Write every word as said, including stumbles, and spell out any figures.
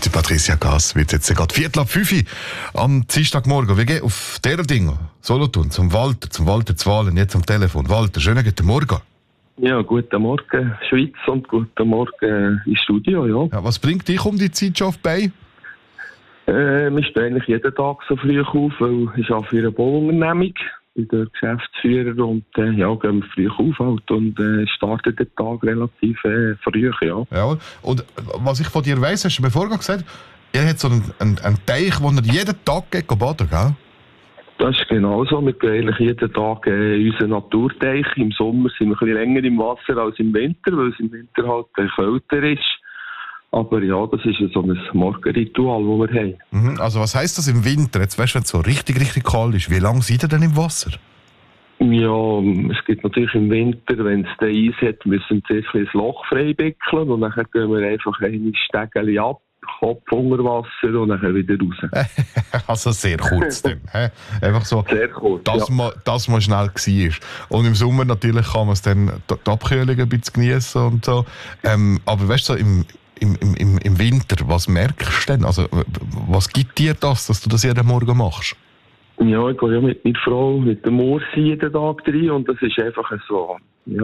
Die Patricia Gass wird jetzt gerade Viertel ab fünf Uhr am Dienstagmorgen. Wir gehen auf dieser Dinge. Solothurn, zum Walter, zum Walter Zwalen, jetzt am Telefon. Walter, schönen guten Morgen. Ja, guten Morgen Schweiz und guten Morgen ins Studio, ja. Ja, was bringt dich um die Zeit schon auf bei? Äh, wir stehen eigentlich jeden Tag so früh auf, weil ich arbeite für eine Bauunternehmung. Ich bin der Geschäftsführer und äh, ja, gehen wir früh auf halt und äh, starten den Tag relativ äh, früh, ja. Ja. Und was ich von dir weiss, hast du mir vorher gesagt, ihr habt so einen, einen, einen Teich, wo ihr jeden Tag geht baden, gell? Das ist genau so. Wir gehen eigentlich jeden Tag äh, in unseren Naturteich. Im Sommer sind wir ein bisschen länger im Wasser als im Winter, weil es im Winter halt äh, kälter ist. Aber ja, das ist so ein Morgenritual, das wir haben. Mhm. Also was heisst das im Winter? Jetzt weißt du, wenn es so richtig, richtig kalt ist, wie lange seid ihr denn im Wasser? Ja, es gibt natürlich im Winter, wenn es den Eis hat, müssen wir zuerst ein Loch freibickeln und dann gehen wir einfach ein Stegeli ab, Kopf unter Wasser und dann wieder raus. Also sehr kurz dann. He? Einfach so, sehr kurz, dass, ja. man, dass man schnell war. Und im Sommer natürlich kann man es dann die Abkühlung ein bisschen genießen und so. Ähm, aber weißt du, so im, im, im, im Winter, was merkst du denn? Also, was gibt dir das, dass du das jeden Morgen machst? Ja, ich gehe ja mit meiner Frau, mit der Mursi jeden Tag rein und das ist einfach so, ja,